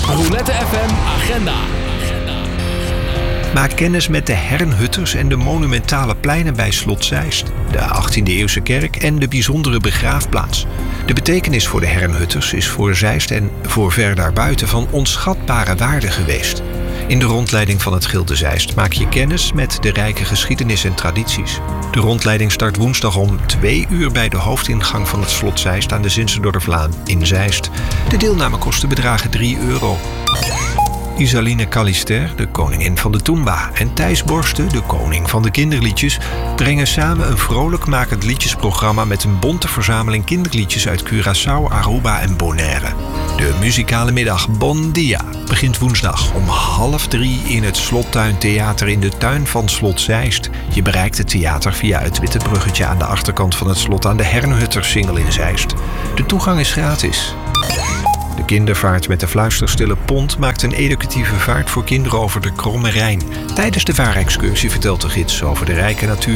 Roulette FM Agenda. Maak kennis met de Hernhutters en de monumentale pleinen bij Slot Zeist, de 18e-eeuwse kerk en de bijzondere begraafplaats. De betekenis voor de Hernhutters is voor Zeist en voor ver daarbuiten van onschatbare waarde geweest. In de rondleiding van het Gilde Zeist maak je kennis met de rijke geschiedenis en tradities. De rondleiding start woensdag om 2 uur bij de hoofdingang van het Slot Zeist aan de Zinzendordervlaan in Zeist. De deelnamekosten bedragen €3. Isaline Callister, de koningin van de Toomba, en Thijs Borsten, de koning van de kinderliedjes, brengen samen een vrolijkmakend liedjesprogramma met een bonte verzameling kinderliedjes uit Curaçao, Aruba en Bonaire. De muzikale middag Bon Dia begint woensdag om 2:30 in het Slottuintheater in de tuin van Slot Zeist. Je bereikt het theater via het witte bruggetje aan de achterkant van het slot aan de Hernhuttersingel in Zeist. De toegang is gratis. De kindervaart met de fluisterstille pont maakt een educatieve vaart voor kinderen over de Kromme Rijn. Tijdens de vaarexcursie vertelt de gids over de rijke natuur